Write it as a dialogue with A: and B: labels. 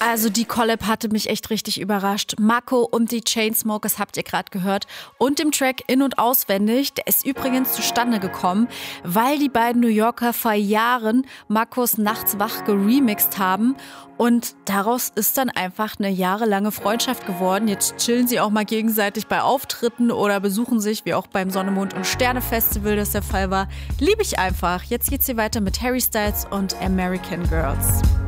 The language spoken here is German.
A: Also die Collab hatte mich echt richtig überrascht. Mako und die Chainsmokers habt ihr gerade gehört. Und dem Track In- und Auswendig, der ist übrigens zustande gekommen, weil die beiden New Yorker vor Jahren Makos Nachts wach geremixed haben. Und daraus ist dann einfach eine jahrelange Freundschaft geworden. Jetzt chillen sie auch mal gegenseitig bei Auftritten oder besuchen sich, wie auch beim Sonne, Mond und Sterne Festival das der Fall war. Liebe ich einfach. Jetzt geht's hier weiter mit Harry Styles und American Girls.